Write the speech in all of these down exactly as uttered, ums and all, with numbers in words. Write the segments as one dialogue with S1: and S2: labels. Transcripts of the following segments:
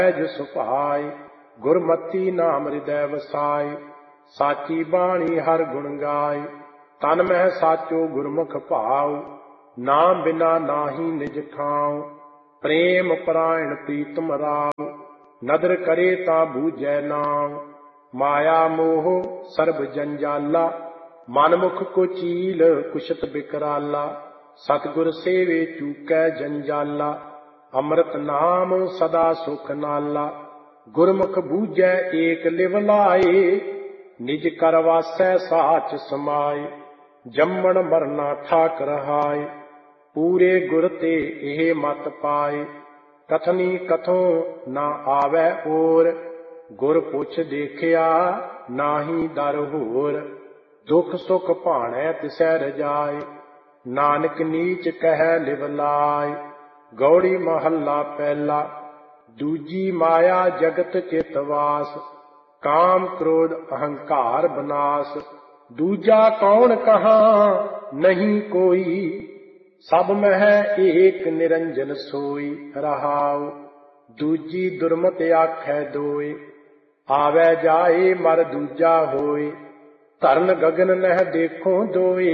S1: सहज सुभाय गुरमति नाम हृदय वसाय। साची बाणी हर गुण गाय तन मह साचो गुरमुख भाव। नाम बिना नाहि निज ठाव प्रेम परायण प्रीतम राव। नदर करे ता बूझै नाम माया मोह सर्ब जंजाला। मनमुख को चील कुशत बिकराला सतगुर सेवे चूकै जंजाला। अमृत नाम सदा सुख नाला गुरमुख बूझै एक लिव लाए। निज कर वासै साच समाए जम्मण मरना ठाक रहाए। पूरे गुर ते एह मत पाए कथनी कथों ना आवै ओर। गुर पुछ देखिया नाहि दर होर। दुख सुख भाणै तिसै रजाए नानक नीच कहै लिव लाए। गौड़ी महला पहला। दूजी माया जगत चित वास काम क्रोध अहंकार बनास। दूजा कौन कहाँ नहीं कोई सब मह एक निरंजन सोई रहाओ। दूजी दुर्मत आखै दोए आवे जाए मर दूजा होए। धरन गगन नह देखो दोए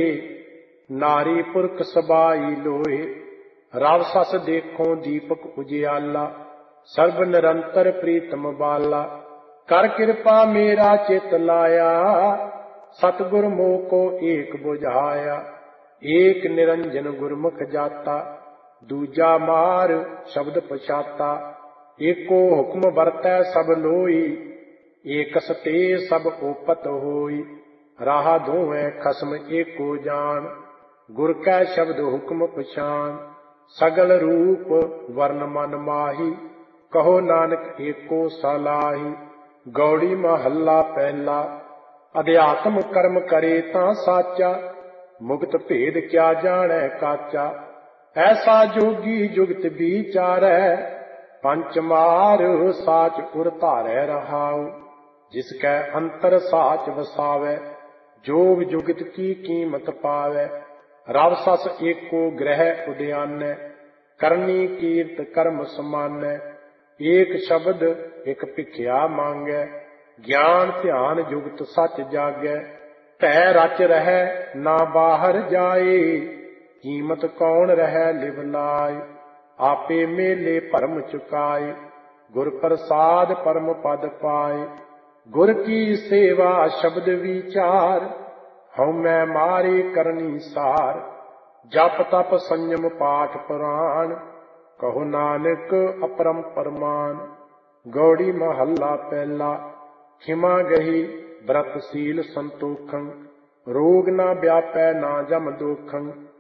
S1: नारी पुरख सबाई लोए। रव सस देखो दीपक उजियाला सर्ब निरंतर प्रीतम बाला। कर कृपा मेरा चित लाया सतगुर मोह को एक बुझाया। एक निरंजन गुरमुख जाता दूजा मार शब्द पछाता। एको हुक्म बरतै सब लोई एकस ते सब ओपत होई। राह दोहै खसम एको जान गुर कै शब्द हुक्म पछान। सगल रूप वर्ण मन माही कहो नानक एको सलाही। गौड़ी महला पहला। अध्यात्म कर्म करे तां साचा मुक्त भेद क्या जानै काचा। ऐसा जोगी जुगत विचारै पंच मार साच उर धारै रहाओ। जिसकै अंतर साच वसावै जोग जुगत की कीमत पावै। रव सस एको ग्रह उद्यानै करनी कीर्त कर्म समानै। एक शब्द एक भिखिया मांगै ज्ञान ध्यान जुगत सच जागै। भै रच रहै ना बाहर जाए कीमत कौन रहै लिव लाए। आपे मेले भरम चुकाए गुर प्रसाद परम पद पाए। गुर की सेवा शब्द विचार हउमੈ मारे करनी सार। जप तप संयम पाठ पुराण कहो नानक अपरंपर मान। गौड़ी महला पहला। खिमा गही व्रत सील संतोखं रोग ना व्यापै ना जम दोखं।